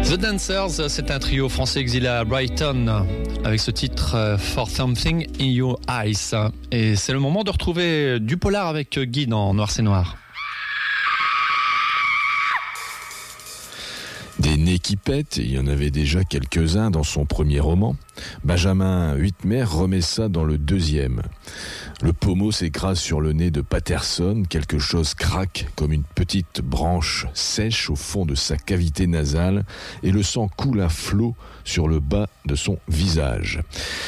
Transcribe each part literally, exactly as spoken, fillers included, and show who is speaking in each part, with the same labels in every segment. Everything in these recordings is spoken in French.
Speaker 1: The Dancers, c'est un trio français exilé à Brighton avec ce titre For Something in Your Eyes. Et c'est le moment de retrouver du polar avec Guy dans Noir c'est Noir.
Speaker 2: Des nez qui pètent, il y en avait déjà quelques-uns dans son premier roman. Benjamin Whitmer remet ça dans le deuxième. Le pommeau s'écrase sur le nez de Patterson, quelque chose craque comme une petite branche sèche au fond de sa cavité nasale et le sang coule à flot sur le bas de son visage.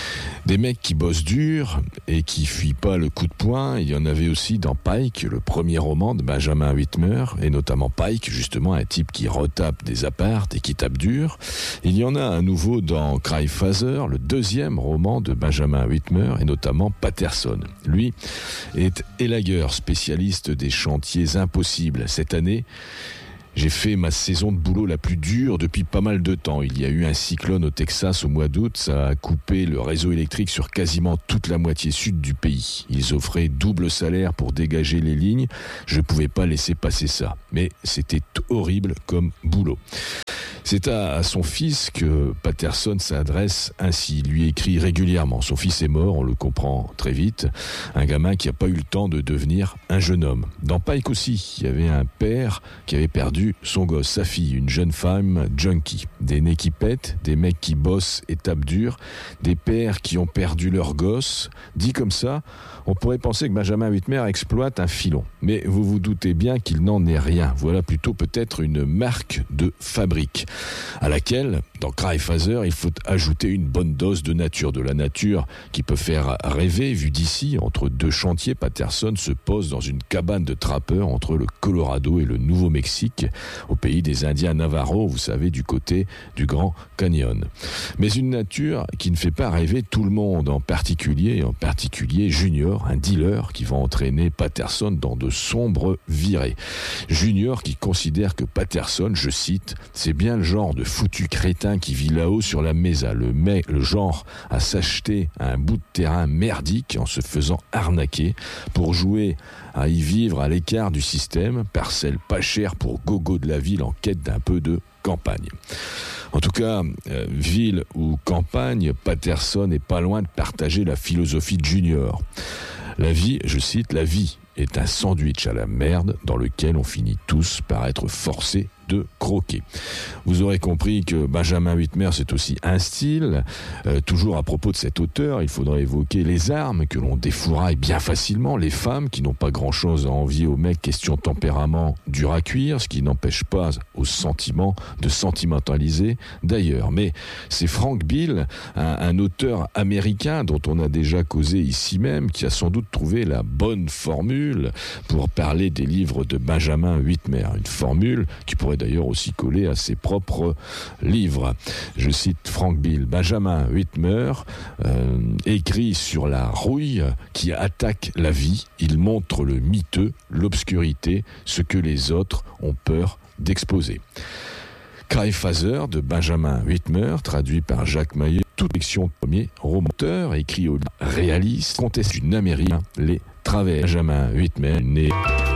Speaker 2: Des mecs qui bossent dur et qui fuient pas le coup de poing, il y en avait aussi dans Pike, le premier roman de Benjamin Whitmer, et notamment Pike, justement un type qui retape des appartes et qui tape dur. Il y en a à nouveau dans Cry Father, le deuxième roman de Benjamin Whitmer, et notamment Patterson. Lui est élagueur, spécialiste des chantiers impossibles. Cette année, j'ai fait ma saison de boulot la plus dure depuis pas mal de temps. Il y a eu un cyclone au Texas au mois d'août. Ça a coupé le réseau électrique sur quasiment toute la moitié sud du pays. Ils offraient double salaire pour dégager les lignes. Je ne pouvais pas laisser passer ça. Mais c'était horrible comme boulot. C'est à, à son fils que Patterson s'adresse ainsi. Il lui écrit régulièrement. Son fils est mort, on le comprend très vite. Un gamin qui n'a pas eu le temps de devenir un jeune homme. Dans Pike aussi, il y avait un père qui avait perdu son gosse, sa fille, une jeune femme junkie. Des nez qui pètent, des mecs qui bossent et tapent dur, des pères qui ont perdu leur gosse. Dit comme ça, on pourrait penser que Benjamin Whitmer exploite un filon. Mais vous vous doutez bien qu'il n'en est rien. Voilà plutôt peut-être une marque de fabrique, à laquelle, dans Cry Father, il faut ajouter une bonne dose de nature. De la nature qui peut faire rêver, vu d'ici, entre deux chantiers, Patterson se pose dans une cabane de trappeurs entre le Colorado et le Nouveau-Mexique, au pays des Indiens Navajo, vous savez, du côté du Grand Canyon. Mais une nature qui ne fait pas rêver tout le monde, en particulier, en particulier Junior, un dealer qui va entraîner Patterson dans de sombres virées. Junior qui considère que Patterson, je cite, c'est bien le genre de foutu crétin qui vit là-haut sur la mesa, le, mec, le genre à s'acheter un bout de terrain merdique en se faisant arnaquer pour jouer à y vivre à l'écart du système, parcelle pas chère pour gogo de la ville en quête d'un peu de campagne. En tout cas, euh, ville ou campagne, Patterson n'est pas loin de partager la philosophie de Junior. La vie, je cite, la vie est un sandwich à la merde dans lequel on finit tous par être forcés de croquer. Vous aurez compris que Benjamin Whitmer, c'est aussi un style. Euh, toujours à propos de cet auteur, il faudrait évoquer les armes que l'on défouraille bien facilement, les femmes qui n'ont pas grand-chose à envier aux mecs question tempérament dur à cuire, ce qui n'empêche pas aux sentiments de sentimentaliser d'ailleurs. Mais c'est Frank Bill, un, un auteur américain dont on a déjà causé ici même, qui a sans doute trouvé la bonne formule pour parler des livres de Benjamin Whitmer. Une formule qui pourrait d'ailleurs aussi coller à ses propres livres. Je cite Frank Bill. Benjamin Whitmer euh, écrit sur la rouille qui attaque la vie. Il montre le miteux, l'obscurité, ce que les autres ont peur d'exposer. Cry Father de Benjamin Whitmer, traduit par Jacques Maillet, toute section premier romanteur, écrit au réaliste, conteste une Amérique, les travers. Benjamin Whitmer, né